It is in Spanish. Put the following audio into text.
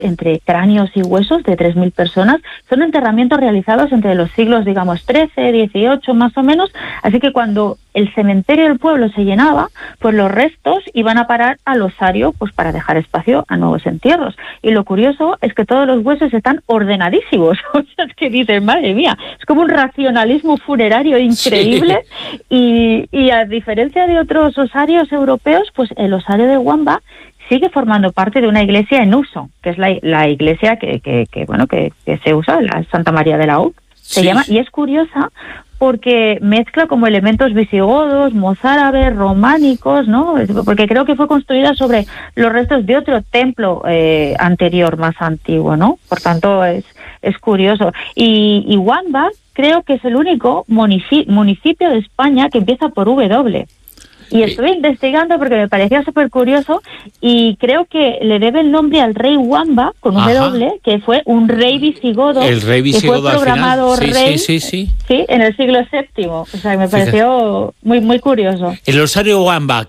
entre cráneos y huesos de 3.000 personas. Son enterramientos realizados entre los siglos, digamos, XIII, XVIII, más o menos. Así que cuando el cementerio del pueblo se llenaba, pues los restos iban a parar al osario, pues para dejar espacio a nuevos entierros. Y lo curioso es que todos los huesos están ordenadísimos. O sea, es que dices, madre mía, es como un racionalismo funerario increíble. Sí. Y a diferencia de otros osarios europeos, pues el osario de Wamba sigue formando parte de una iglesia en uso, que es la iglesia que se usa, la Santa María de la U, se llama, y es curiosa porque mezcla como elementos visigodos, mozárabes, románicos, ¿no? Porque creo que fue construida sobre los restos de otro templo anterior, más antiguo, ¿no? Por tanto, es curioso. Y Wamba creo que es el único municipio de España que empieza por W. Y estuve investigando porque me parecía súper curioso y creo que le debe el nombre al rey Wamba, con W, que fue un rey visigodo. El rey visigodo que fue programado al final. rey, sí, en el siglo VII. O sea, me pareció muy, muy curioso. El osario Wamba,